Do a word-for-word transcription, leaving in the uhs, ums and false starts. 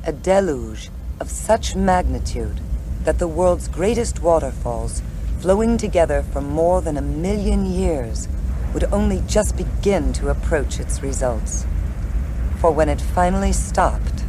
A deluge of such magnitude that the world's greatest waterfalls, flowing together for more than a million years, would only just begin to approach its results. For when it finally stopped,